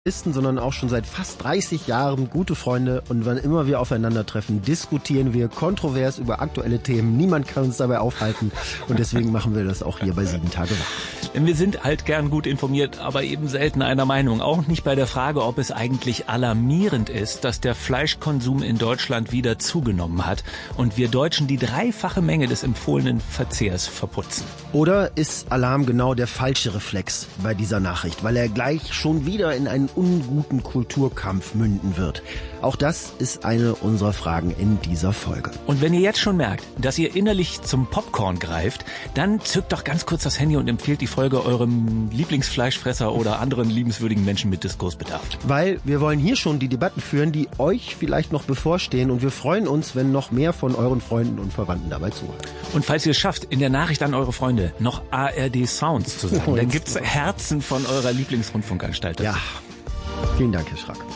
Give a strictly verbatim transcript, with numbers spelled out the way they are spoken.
sondern auch schon seit fast dreißig Jahren gute Freunde, und wann immer wir aufeinandertreffen, diskutieren wir kontrovers über aktuelle Themen. Niemand kann uns dabei aufhalten, und deswegen machen wir das auch hier bei Sieben Tage Wach. Denn wir sind halt gern gut informiert, aber eben selten einer Meinung. Auch nicht bei der Frage, ob es eigentlich alarmierend ist, dass der Fleischkonsum in Deutschland wieder zugenommen hat und wir Deutschen die dreifache Menge des empfohlenen Verzehrs verputzen. Oder ist Alarm genau der falsche Reflex bei dieser Nachricht, weil er gleich schon wieder in einen unguten Kulturkampf münden wird? Auch das ist eine unserer Fragen in dieser Folge. Und wenn ihr jetzt schon merkt, dass ihr innerlich zum Popcorn greift, dann zückt doch ganz kurz das Handy und empfehlt die Folge eurem Lieblingsfleischfresser oder anderen liebenswürdigen Menschen mit Diskursbedarf. Weil wir wollen hier schon die Debatten führen, die euch vielleicht noch bevorstehen, und wir freuen uns, wenn noch mehr von euren Freunden und Verwandten dabei zuhören. Und falls ihr es schafft, in der Nachricht an eure Freunde noch A R D Sounds zu sagen, dann gibt's Herzen von eurer Lieblingsrundfunkanstalt. Ja, vielen Dank, Herr Schrack.